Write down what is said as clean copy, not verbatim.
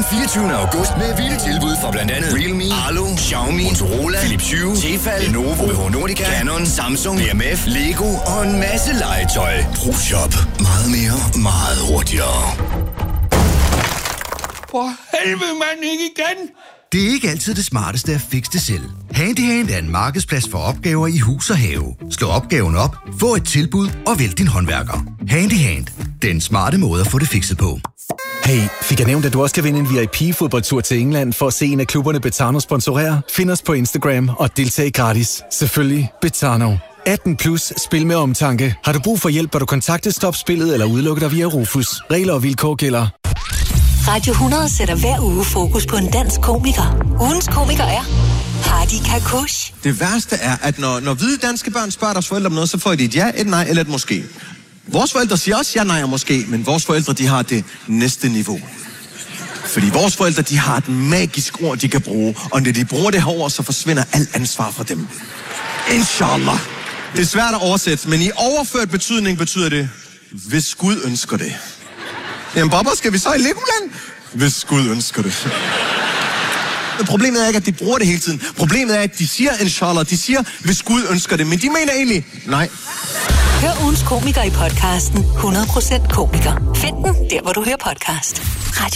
24. august med vilde tilbud fra blandt andet Realme, Arlo, Xiaomi, Motorola, Philips Hue, Tefal, Lenovo, BH Nordica, Canon, Samsung, BMF, Lego og en masse legetøj. ProShop. Meget mere, meget hurtigere. For helvede, mand, ikke igen! Det er ikke altid det smarteste at fikse det selv. Handyhand er en markedsplads for opgaver i hus og have. Slå opgaven op, få et tilbud og vælg din håndværker. Handyhand. Den smarte måde at få det fikset på. Hey, fik jeg nævnt, at du også kan vinde en VIP-fodboldtur til England for at se en af klubberne Betano sponsorere? Find os på Instagram og deltag gratis. Selvfølgelig Betano. 18 plus, spil med omtanke. Har du brug for hjælp, bør du kontakte Stop Spillet eller udelukke dig via Rufus. Regler og vilkår gælder. Radio 100 sætter hver uge fokus på en dansk komiker. Ugens komiker er Hardy Kakush. Det værste er, at når hvide danske børn spørger deres forældre om noget, så får de et ja, et nej eller et måske. Vores forældre siger også ja, nej og måske, men vores forældre, de har det næste niveau. Fordi vores forældre, de har et magisk ord, de kan bruge, og når de bruger det her ord, så forsvinder alt ansvar fra dem. Inshallah. Det er svært at oversætte, men i overført betydning betyder det, hvis Gud ønsker det. Jamen, Bobber, skal vi så i Legoland? Hvis Gud ønsker det. Men problemet er ikke, at de bruger det hele tiden. Problemet er, at de siger inshallah, de siger, hvis Gud ønsker det, men de mener egentlig, nej. Hør ugens komiker i podcasten 100% komiker. Find den der, hvor du hører podcast. Radio